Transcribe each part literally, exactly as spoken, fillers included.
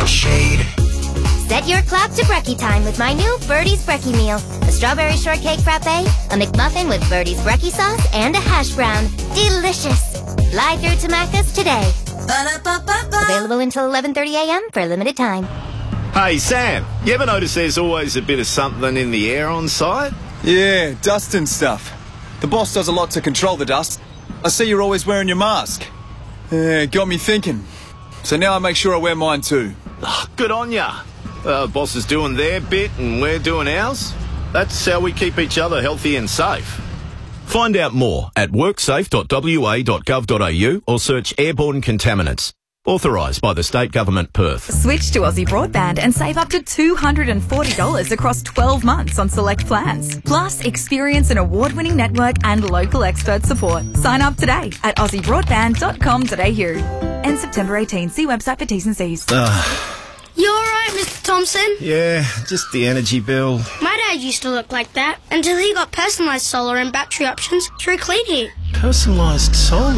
without shade. Set your clock to brekkie time with my new Birdie's Brekkie meal. A strawberry shortcake frappe, a McMuffin with Birdie's Brekkie sauce, and a hash brown. Delicious. Fly through to Macca's today. Ba-da-ba-ba-ba. Available until eleven thirty a m for a limited time. Hey, Sam, you ever notice there's always a bit of something in the air on site? Yeah, dust and stuff. The boss does a lot to control the dust. I see you're always wearing your mask. Yeah, got me thinking. So now I make sure I wear mine too. Oh, good on ya. Uh, boss is doing their bit and we're doing ours. That's how we keep each other healthy and safe. Find out more at worksafe dot w a dot gov dot a u or search airborne contaminants. Authorised by the State Government, Perth. Switch to Aussie Broadband and save up to two hundred forty dollars across twelve months on select plans. Plus, experience an award-winning network and local expert support. Sign up today at aussie broadband dot com dot a u. End September eighteenth. See website for T's and C's. You alright, Mister Thompson? Yeah, just the energy bill. My dad used to look like that until he got personalised solar and battery options through Clean Heat. Personalised solar?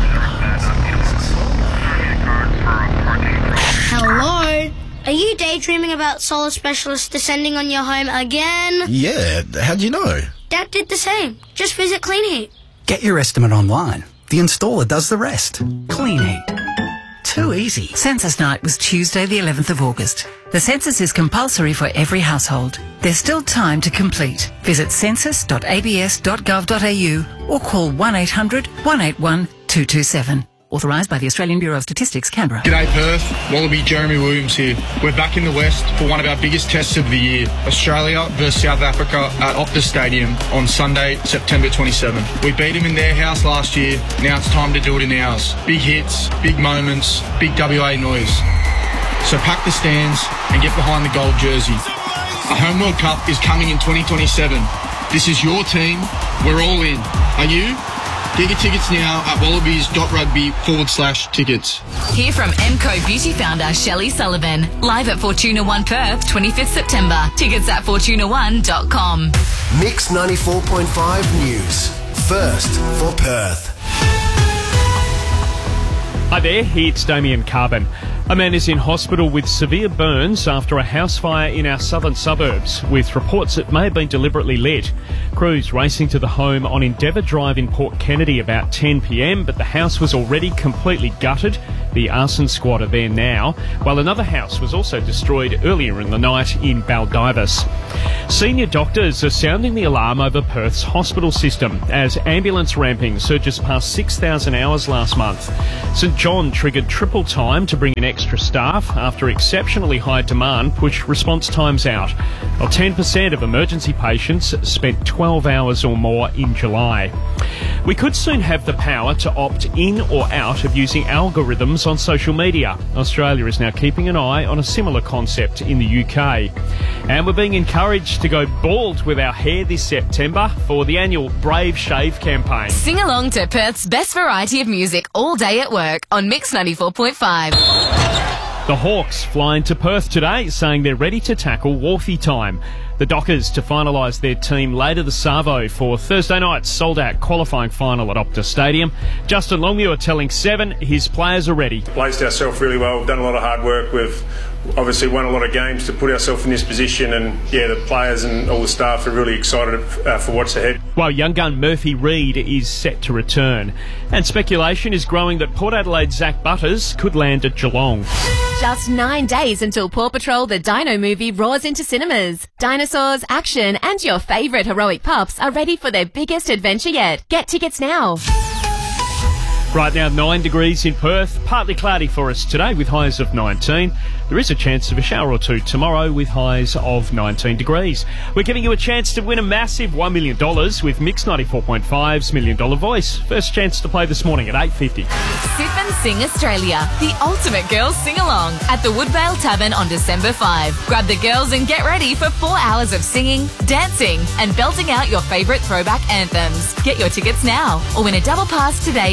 Hello? Are you daydreaming about solar specialists descending on your home again? Yeah, how'd you know? Dad did the same. Just visit Clean Heat. Get your estimate online. The installer does the rest. Clean Heat. Too easy. Census night was Tuesday the eleventh of August. The census is compulsory for every household. There's still time to complete. Visit census dot a b s dot gov dot a u or call one eight hundred, one eight one, two two seven. Authorised by the Australian Bureau of Statistics, Canberra. G'day Perth, Wallaby Jeremy Williams here. We're back in the West for one of our biggest tests of the year, Australia versus South Africa at Optus Stadium on Sunday, September twenty-seventh. We beat them in their house last year, now it's time to do it in ours. Big hits, big moments, big W A noise. So pack the stands and get behind the gold jersey. A Home World Cup is coming in twenty twenty-seven. This is your team, we're all in. Are you? Get your tickets now at wallabies.rugby forward slash tickets. Hear from M C O Beauty founder Shelley Sullivan. Live at Fortuna One Perth, twenty-fifth September. Tickets at fortuna one dot com. Mix ninety-four point five News. First for Perth. Hi there, it's Damien Carbon. A man is in hospital with severe burns after a house fire in our southern suburbs, with reports it may have been deliberately lit. Crews racing to the home on Endeavour Drive in Port Kennedy about ten p m, but the house was already completely gutted. The arson squad are there now, while another house was also destroyed earlier in the night in Baldivis. Senior doctors are sounding the alarm over Perth's hospital system as ambulance ramping surges past six thousand hours last month. St John triggered triple time to bring in extra staff after exceptionally high demand pushed response times out. Well, ten percent of emergency patients spent twelve hours or more in July. We could soon have the power to opt in or out of using algorithms on social media. Australia is now keeping an eye on a similar concept in the U K. And we're being encouraged to go bald with our hair this September for the annual Brave Shave campaign. Sing along to Perth's best variety of music all day at work on Mix ninety-four point five. The Hawks fly into Perth today, saying they're ready to tackle Wharfie time. The Dockers to finalise their team later this Savo for Thursday night's sold-out qualifying final at Optus Stadium. Justin Longmuir telling Seven his players are ready. Placed ourselves really well. We've done a lot of hard work. We've obviously won a lot of games to put ourselves in this position, and yeah, the players and all the staff are really excited uh, for what's ahead. While young gun Murphy Reid is set to return. And speculation is growing that Port Adelaide's Zach Butters could land at Geelong. Just nine days until Paw Patrol the Dino movie roars into cinemas. Dinosaurs, action, and your favourite heroic pups are ready for their biggest adventure yet. Get tickets now. Right now, nine degrees in Perth. Partly cloudy for us today with highs of nineteen. There is a chance of a shower or two tomorrow with highs of nineteen degrees. We're giving you a chance to win a massive one million dollars with Mix ninety-four point five's Million Dollar Voice. First chance to play this morning at eight fifty. Sip and Sing Australia, the ultimate girls sing-along at the Woodvale Tavern on December fifth. Grab the girls and get ready for four hours of singing, dancing and belting out your favourite throwback anthems. Get your tickets now or win a double pass today on the Pete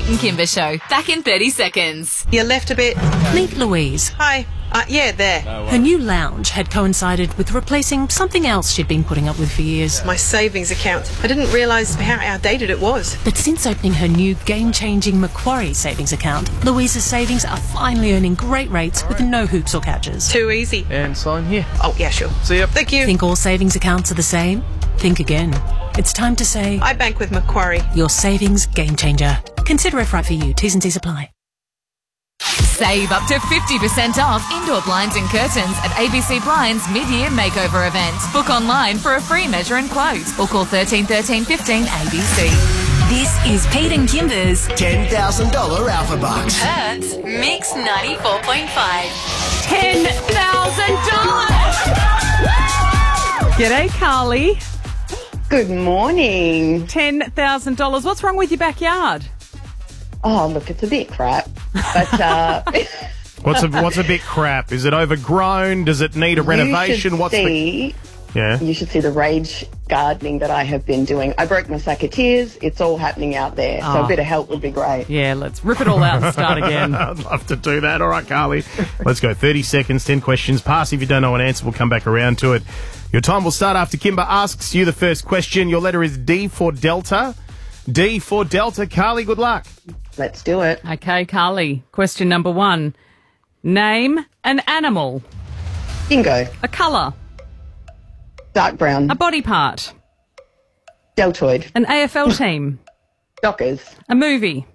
Pete and Kimber Show. Back in thirty seconds. You left a bit. Meet Louise. Hi. Uh, yeah, there. Her new lounge had coincided with replacing something else she'd been putting up with for years. My savings account. I didn't realise how outdated it was. But since opening her new game-changing Macquarie savings account, Louise's savings are finally earning great rates with no hoops or catches. Too easy. And sign here. Oh, yeah, sure. See ya. Thank you. Think all savings accounts are the same? Think again. It's time to say... I bank with Macquarie. Your savings game changer. Consider if right for you. T's and C's apply. Save up to fifty percent off indoor blinds and curtains at A B C Blinds mid-year makeover event. Book online for a free measure and quote or call thirteen thirteen fifteen A B C. This is Pete and Kimber's ten thousand dollars Alpha Bucks. Perth's Mix ninety-four point five. ten thousand dollars! G'day, Carly. Good morning. ten thousand dollars. What's wrong with your backyard? Oh, look, it's a bit crap. But, uh... what's, a, what's a bit crap? Is it overgrown? Does it need a renovation? You should what's see... the... Yeah. You should see the rage gardening that I have been doing. I broke my secateurs. It's all happening out there. So Oh. a bit of help would be great. Yeah, let's rip it all out and start again. I'd love to do that. All right, Carly. Let's go. thirty seconds, ten questions. Pass if you don't know an answer. We'll come back around to it. Your time will start after Kimber asks you the first question. Your letter is D for Delta. D for Delta. Carly, good luck. Let's do it. Okay, Carly. Question number one. Name an animal. Dingo. A colour. Dark brown. A body part. Deltoid. An A F L team. Dockers. A movie.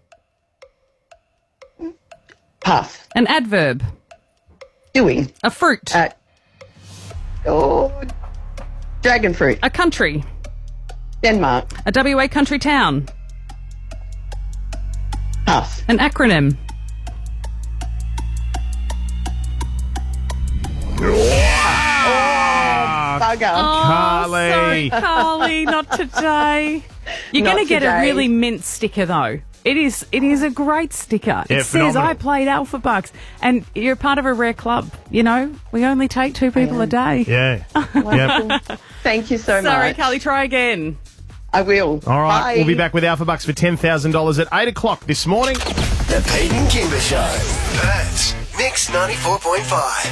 Pass. An adverb. Doing. A fruit. Uh, oh, dragon fruit. A country. Denmark. A W A country town. Pass. An acronym. Bugger. Oh, Carly. sorry, Carly, not today. You're Not going to get a today. really mint sticker, though. It is It is a great sticker. Yeah, it says, phenomenal. I played Alpha Bucks. And you're part of a rare club. You know, we only take two people a day. Yeah. Wonderful. Thank you so much. Sorry, Carly, try again. I will. All right. Bye. We'll be back with Alpha Bucks for ten thousand dollars at eight o'clock this morning. The Pete and Kimber Show. Perth's Mix ninety-four point five.